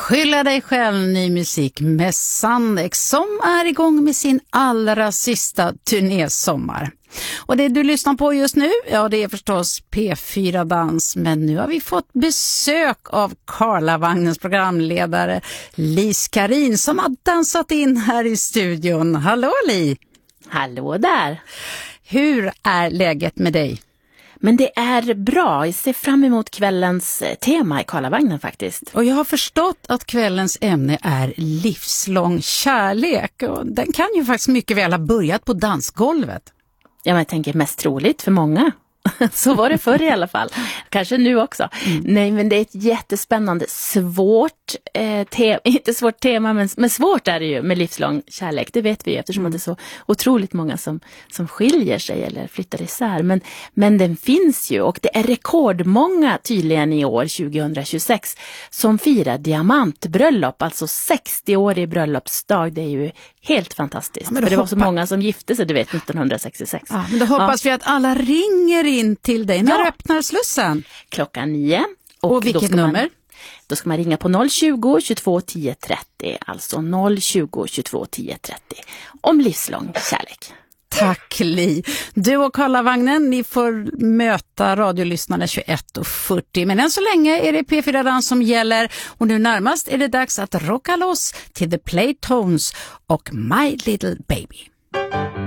Skylla dig själv, ny musik med Sandex som är igång med sin allra sista turnésommar. Och det du lyssnar på just nu, ja det är förstås P4 Dans, men nu har vi fått besök av Karlavagnens programledare Lis Karin som har dansat in här i studion. Hallå Li! Hallå där! Hur är läget med dig? Men det är bra, jag ser fram emot kvällens tema i Karlavagnen faktiskt. Och jag har förstått att kvällens ämne är livslång kärlek. Och den kan ju faktiskt mycket väl ha börjat på dansgolvet. Ja, men jag tänker mest troligt för många. Så var det förr i alla fall. Kanske nu också. Nej, men det är ett jättespännande, svårt inte svårt tema, men svårt är det ju med livslång kärlek. Det vet vi eftersom det är så otroligt många som skiljer sig eller flyttar isär. Men den finns ju, och det är rekordmånga tydligen i år 2026 som firar diamantbröllop, alltså 60-årig bröllopsdag. Det är ju helt fantastiskt. Ja, för det var så många som gifte sig, du vet, 1966. Ja, men då hoppas vi att alla ringer in till dig. När öppnar Slussen? 9:00. Och vilket nummer? Då ska man ringa på 020 22 10 30, alltså 020 22 10 30, om livslång kärlek. Tack Li. Du och Karlavagnen, ni får möta radiolyssnarna 21:40. Men än så länge är det P4 Dans som gäller. Och nu närmast är det dags att rocka loss till The Playtones och My Little Baby.